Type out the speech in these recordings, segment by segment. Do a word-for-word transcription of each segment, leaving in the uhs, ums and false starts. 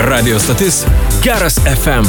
Radio stotis Geras F M.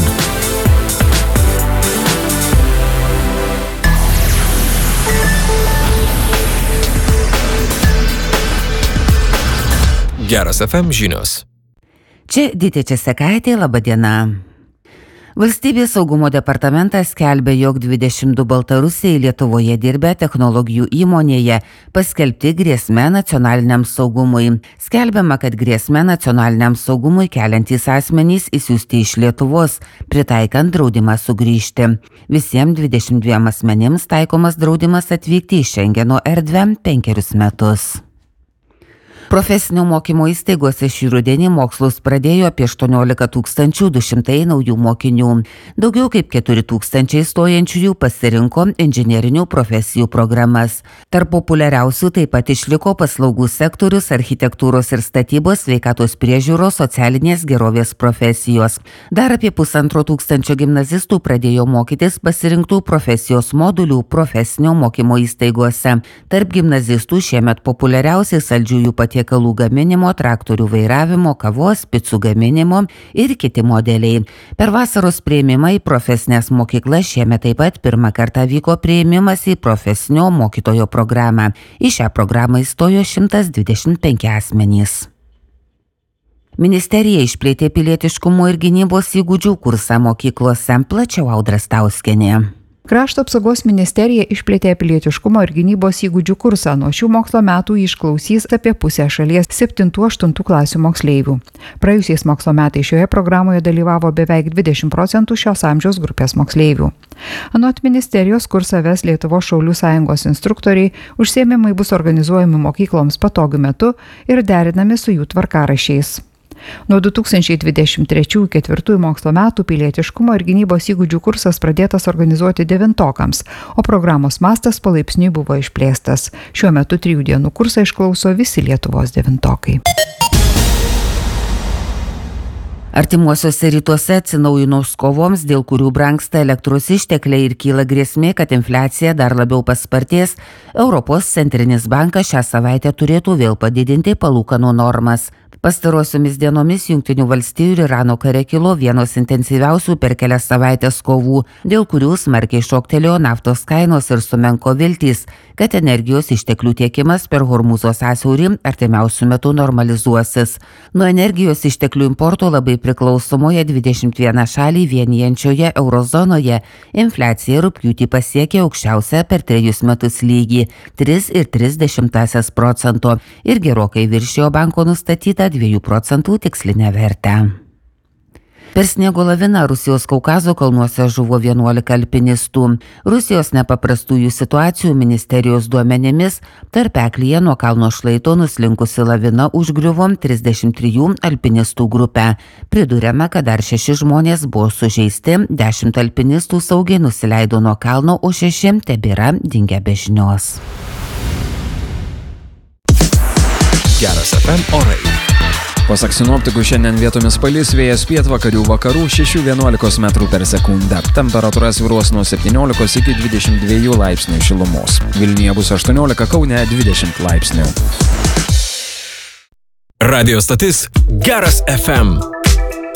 Geras F M žinios. Čia Dytė Česekaitė, laba diena. Valstybės saugumo departamentas skelbia, jog dvidešimt du baltarusiai Lietuvoje dirbę technologijų įmonėje paskelbti grėsme nacionaliniam saugumui. Skelbiama, kad grėsme nacionaliniam saugumui keliantys asmenys įsiųsti iš Lietuvos, pritaikant draudimą sugrįžti. Visiems dvidešimt dviem asmenims taikomas draudimas atvykti į Šengeno erdvę penkerius metus. Profesinio mokymo įstaigose šį rudenį mokslus pradėjo apie aštuoniolika tūkstančių du šimtai naujų mokinių. Daugiau kaip keturi tūkstančiai stojančiųjų pasirinko inžinerinių profesijų programas. Tarp populiariausių taip pat išliko paslaugų sektorius, architektūros ir statybos, sveikatos priežiūros, socialinės gerovės profesijos. Dar apie pusantro tūkstančio gimnazistų pradėjo mokytis pasirinktų profesijos modulių profesinio mokymo įstaigose. Tarp gimnazistų šiemet populiariausiai saldžiųjų patiekalų Patiekalų gaminimo, traktorių vairavimo, kavos, picų gaminimo ir kiti modeliai. Per vasaros priėmimą į profesinės mokyklas šiemet taip pat pirmą kartą vyko priėmimas į profesinio mokytojo programą. Į šią programą įstojo šimtas dvidešimt penki asmenys. Ministerija išplėtė pilietiškumo ir gynybos įgūdžių kursą mokyklose, plačiau Audra Stauskienė. Krašto apsaugos ministerija išplėtė pilietiškumo ir gynybos įgūdžių kursą. Nuo šių mokslo metų jį išklausys apie pusę šalies septintų aštuntų klasių moksleivių. Praėjusiais mokslo metais šioje programoje dalyvavo beveik dvidešimt procentų šios amžiaus grupės moksleivių. Anot ministerijos kursą ves Lietuvos šaulių sąjungos instruktoriai, užsiėmimai bus organizuojami mokykloms patogiu metu ir derinami su jų tvarkaraščiais. Nuo du tūkstančiai dvidešimt trečių ketvirtųjų mokslo metų pilietiškumo ir gynybos įgūdžių kursas pradėtas organizuoti devintokams, o programos mastas palaipsniui buvo išplėstas. Šiuo metu trijų dienų kursą išklauso visi Lietuvos devintokai. Artimuosiuose rytuose atsinaujinus kovoms, dėl kurių brangsta elektros ištekliai ir kyla grėsmė, kad infliacija dar labiau paspartės, Europos centrinis bankas šią savaitę turėtų vėl padidinti palūkanų normas. Pastarosiomis dienomis Jungtinių valstijų ir Irano kare kilo vienos intensyviausių per kelias savaitės kovų, dėl kurių smarkiai šoktelėjo naftos kainos ir sumenko viltys, kad energijos išteklių tiekimas per Hormūzo sąsiaurį artimiausių metų normalizuosis. Nuo energijos išteklių importo labai priklausomoje dvidešimt vieną šalį vienijančioje eurozonoje infliacija rugpjūtį pasiekė aukščiausią per trejus metus lygį – tris ir tris dešimtąsias procento ir gerokai viršijo banko nustatytą dviejų procentų tikslinę vertę. Per sniego laviną Rusijos Kaukazo kalnuose žuvo vienuolika alpinistų. Rusijos nepaprastųjų situacijų ministerijos duomenimis tarpeklyje nuo kalno šlaito nuslinkusi lavina užgriuvo trisdešimt trijų alpinistų grupę. Priduriama, kad dar šeši žmonės buvo sužeisti, dešimt alpinistų saugiai nusileido nuo kalno, o šeši tebėra dingę be žinios. Geras F M orai. Pasak sinoptikų šiandien vietomis palis, vėjas pietvakarių vakarų šeši vienuolika metrų per sekundę. Temperatūra svyruos nuo septyniolikos iki dvidešimt dviejų laipsnių šilumos. Vilniuje bus aštuoniolika, Kaune dvidešimt laipsnių. Radio stotis Geras F M.